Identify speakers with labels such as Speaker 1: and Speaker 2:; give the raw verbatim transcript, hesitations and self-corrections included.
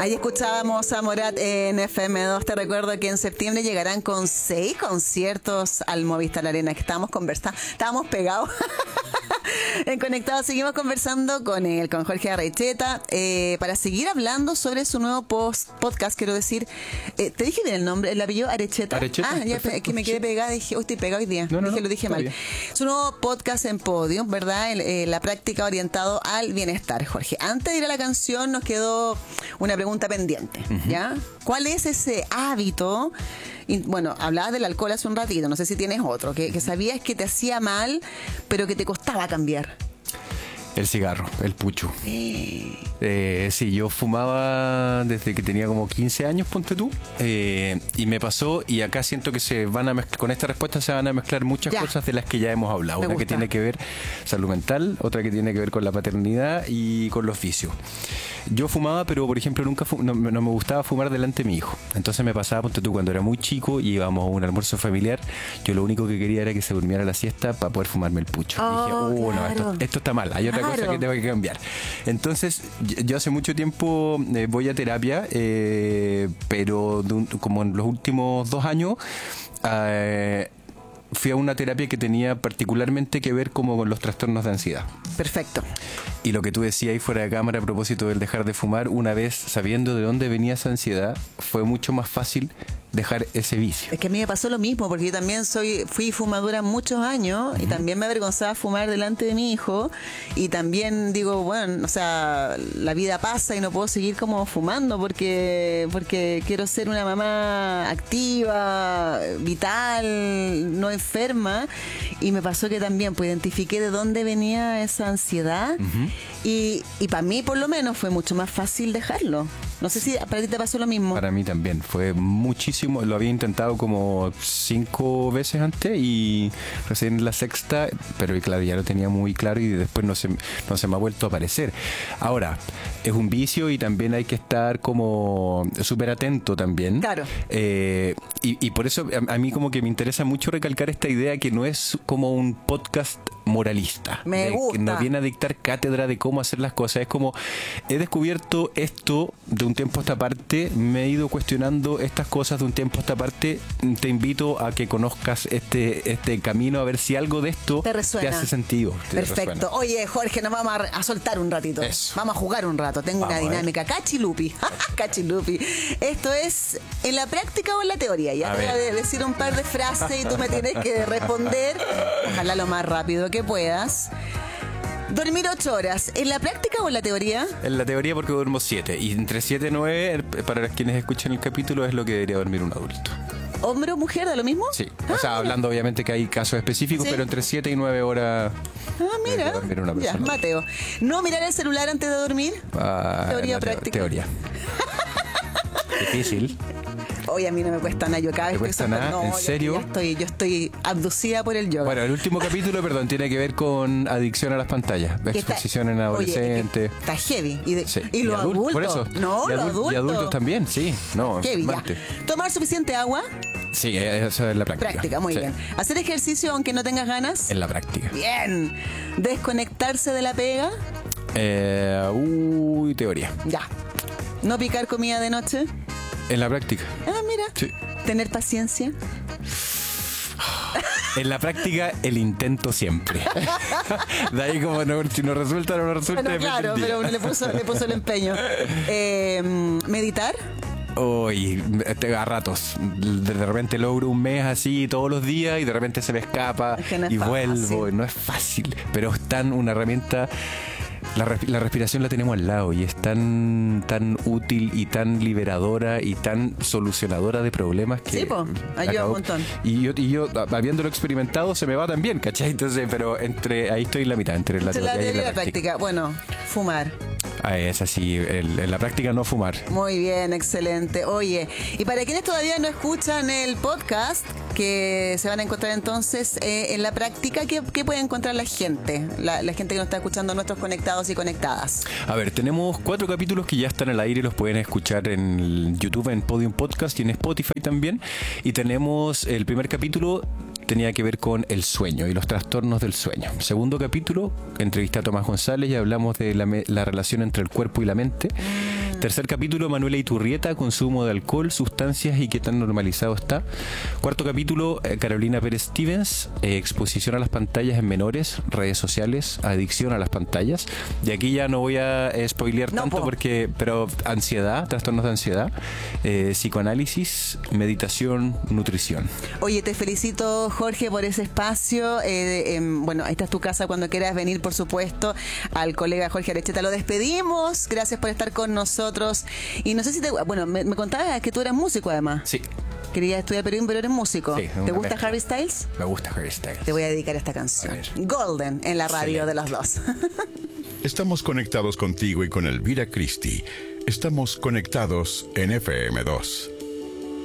Speaker 1: Ahí escuchábamos a Morat en F M dos. Te recuerdo que en septiembre llegarán con seis conciertos al Movistar Arena, que estábamos conversando, estábamos pegados. En Conectados seguimos conversando con él, con Jorge Arecheta, eh, para seguir hablando sobre su nuevo post, podcast, quiero decir. Eh, ¿Te dije bien el nombre? ¿El apellido Arecheta?
Speaker 2: Arecheta.
Speaker 1: Ah, ya, es que me quedé pegada, dije, uy, estoy pegada hoy día.
Speaker 2: No, no,
Speaker 1: dije,
Speaker 2: no,
Speaker 1: lo dije mal.
Speaker 2: bien.
Speaker 1: Su nuevo podcast en Podium, ¿verdad? El, eh, la práctica orientado al bienestar, Jorge. Antes de ir a la canción nos quedó una pregunta pendiente, uh-huh. ¿ya? ¿Cuál es ese hábito? Y, bueno, hablabas del alcohol hace un ratito, no sé si tienes otro, que, que sabías que te hacía mal, pero que te costaba cambiar.
Speaker 2: El cigarro, el pucho.
Speaker 1: Sí.
Speaker 2: Eh, sí, yo fumaba desde que tenía como quince años, ponte tú. Eh, y me pasó, y acá siento que se van a mezclar, con esta respuesta se van a mezclar muchas
Speaker 1: ya.
Speaker 2: cosas de las que ya hemos hablado.
Speaker 1: Me
Speaker 2: Una
Speaker 1: gusta.
Speaker 2: que tiene que ver salud mental, otra que tiene que ver con la paternidad y con los vicios. Yo fumaba, pero por ejemplo nunca fu- no, no me gustaba fumar delante de mi hijo. Entonces me pasaba, ponte tú, cuando era muy chico y íbamos a un almuerzo familiar, yo lo único que quería era que se durmiera la siesta para poder fumarme el pucho.
Speaker 1: Oh,
Speaker 2: y dije, uh,
Speaker 1: claro.
Speaker 2: no, esto, esto está mal, hay otra
Speaker 1: Claro.
Speaker 2: cosa que tengo que cambiar. Entonces, yo hace mucho tiempo eh, voy a terapia, eh, pero de un- como en los últimos dos años, eh, fui a una terapia que tenía particularmente que ver como con los trastornos de ansiedad.
Speaker 1: Perfecto.
Speaker 2: Y lo que tú decías ahí fuera de cámara a propósito del dejar de fumar, una vez sabiendo de dónde venía esa ansiedad, fue mucho más fácil dejar ese vicio.
Speaker 1: Es que a mí me pasó lo mismo, porque yo también soy fui fumadora muchos años, uh-huh. y también me avergonzaba fumar delante de mi hijo, y también digo, bueno, o sea, la vida pasa y no puedo seguir como fumando porque porque quiero ser una mamá activa, vital, no enferma, y me pasó que también pues identifiqué de dónde venía esa ansiedad, uh-huh. y, y para mí por lo menos fue mucho más fácil dejarlo. No sé si para ti te pasó lo mismo.
Speaker 2: Para mí también, fue muchísimo, lo había intentado como cinco veces antes y recién la sexta, pero claro, ya lo tenía muy claro y después no se, no se me ha vuelto a aparecer. Ahora, es un vicio y también hay que estar como súper atento también.
Speaker 1: Claro.
Speaker 2: Eh, y, y por eso a, a mí como que me interesa mucho recalcar esta idea que no es como un podcast moralista.
Speaker 1: Me
Speaker 2: de,
Speaker 1: gusta.
Speaker 2: Que nos viene a dictar cátedra de cómo hacer las cosas. Es como, he descubierto esto de un tiempo a esta parte, me he ido cuestionando estas cosas de un tiempo a esta parte, te invito a que conozcas este, este camino, a ver si algo de esto
Speaker 1: te, resuena.
Speaker 2: te hace sentido. Te
Speaker 1: Perfecto.
Speaker 2: resuena.
Speaker 1: Oye, Jorge, nos vamos a, a soltar un ratito.
Speaker 2: Eso.
Speaker 1: Vamos a jugar un rato. Tengo
Speaker 2: vamos
Speaker 1: una dinámica. Cachilupi. Cachilupi. Esto es en la práctica o en la teoría. Ya
Speaker 2: a
Speaker 1: te voy a
Speaker 2: ver.
Speaker 1: decir un par de frases y tú me tienes que responder, ojalá lo más rápido que puedas. Dormir ocho horas, ¿en la práctica o en la teoría?
Speaker 2: En la teoría porque duermo siete. Y entre siete y nueve, para quienes escuchan el capítulo, es lo que debería dormir un adulto.
Speaker 1: ¿Hombre o mujer, da lo mismo?
Speaker 2: Sí.
Speaker 1: Ah,
Speaker 2: o sea,
Speaker 1: mira.
Speaker 2: hablando obviamente que hay casos específicos,
Speaker 1: Sí.
Speaker 2: pero entre siete y nueve horas.
Speaker 1: Ah, mira.
Speaker 2: debería dormir una
Speaker 1: Ya,
Speaker 2: persona.
Speaker 1: Mateo. ¿No mirar el celular antes de dormir?
Speaker 2: Ah,
Speaker 1: Teoría
Speaker 2: la
Speaker 1: o práctica.
Speaker 2: Teoría. Difícil.
Speaker 1: Oye, a mí no me cuesta nada. Yo cada vez
Speaker 2: ¿Te
Speaker 1: que
Speaker 2: cuesta
Speaker 1: uso-
Speaker 2: nada?
Speaker 1: no,
Speaker 2: ¿En
Speaker 1: yo-
Speaker 2: serio?
Speaker 1: Yo estoy, yo estoy abducida por el yoga.
Speaker 2: Bueno, el último capítulo, perdón, tiene que ver con adicción a las pantallas,
Speaker 1: Que está-
Speaker 2: exposición en
Speaker 1: oye,
Speaker 2: adolescentes.
Speaker 1: es que está heavy. ¿Y, de-
Speaker 2: Sí.
Speaker 1: y los
Speaker 2: adul-
Speaker 1: adultos?
Speaker 2: Por eso.
Speaker 1: No,
Speaker 2: y
Speaker 1: los
Speaker 2: adul-
Speaker 1: adultos.
Speaker 2: Y adultos también, sí. No,
Speaker 1: Heavy, ya.
Speaker 2: enfermante.
Speaker 1: ¿Tomar suficiente agua?
Speaker 2: Sí, eso es la práctica.
Speaker 1: Práctica, muy
Speaker 2: Sí.
Speaker 1: bien. ¿Hacer ejercicio aunque no tengas ganas?
Speaker 2: En la práctica.
Speaker 1: Bien. ¿Desconectarse de la pega?
Speaker 2: Eh, uy, teoría.
Speaker 1: Ya. ¿No picar comida de noche?
Speaker 2: En la práctica.
Speaker 1: Ah, mira.
Speaker 2: Sí.
Speaker 1: ¿Tener paciencia?
Speaker 2: En la práctica, el intento siempre. De ahí como no, si no resulta o no resulta.
Speaker 1: Bueno,
Speaker 2: depende
Speaker 1: claro,
Speaker 2: del día.
Speaker 1: pero uno le puso, le puso el empeño. Eh, ¿Meditar?
Speaker 2: Uy, te- a ratos. De de repente logro un mes así todos los días y de repente se me escapa
Speaker 1: Es que no es
Speaker 2: y
Speaker 1: fácil.
Speaker 2: vuelvo. Y no es fácil, pero es tan una herramienta. La, resp- la respiración la tenemos al lado y es tan tan útil y tan liberadora y tan solucionadora de problemas que
Speaker 1: Sí, po, ayuda
Speaker 2: acabo-
Speaker 1: un montón.
Speaker 2: Y yo, y yo a- habiéndolo experimentado se me va también, ¿cachai? Entonces, pero entre ahí estoy en la mitad, entre la
Speaker 1: Entre la
Speaker 2: teoría y
Speaker 1: teoría
Speaker 2: la
Speaker 1: y la práctica. Bueno, fumar.
Speaker 2: Ah, es así, el- en la práctica no fumar.
Speaker 1: Muy bien, excelente. Oye, y para quienes todavía no escuchan el podcast, que se van a encontrar entonces eh, en la práctica, ¿qué, qué puede encontrar la gente? La, la gente que nos está escuchando, nuestros conectados y conectadas.
Speaker 2: A ver, tenemos cuatro capítulos que ya están al aire y los pueden escuchar en YouTube, en Podium Podcast y en Spotify también. Y tenemos el primer capítulo, tenía que ver con el sueño y los trastornos del sueño. Segundo capítulo, entrevisté a Tomás González y hablamos de la, me- la relación entre el cuerpo y la mente. Tercer capítulo, Manuela Iturrieta, consumo de alcohol, sustancias y qué tan normalizado está. Cuarto capítulo, eh, Carolina Pérez Stevens, eh, exposición a las pantallas en menores, redes sociales, adicción a las pantallas. Y aquí ya no voy a eh, spoilear
Speaker 1: no,
Speaker 2: tanto
Speaker 1: po.
Speaker 2: porque, pero ansiedad, trastornos de ansiedad, eh, psicoanálisis, meditación, nutrición.
Speaker 1: Oye, te felicito, Jorge, por ese espacio. Eh, eh, bueno, esta es tu casa cuando quieras venir, por supuesto, al colega Jorge Arecheta. Lo despedimos. Gracias por estar con nosotros. Y no sé si te... Bueno, me, me contabas que tú eras músico, además.
Speaker 2: Sí.
Speaker 1: Querías estudiar periodismo, pero eres músico.
Speaker 2: Sí,
Speaker 1: ¿Te gusta
Speaker 2: mezcla.
Speaker 1: Harry Styles?
Speaker 2: Me gusta Harry Styles.
Speaker 1: Te voy a dedicar esta canción. Golden, en la radio de los dos.
Speaker 3: Estamos conectados contigo y con Elvira Christie. Estamos conectados en F M dos.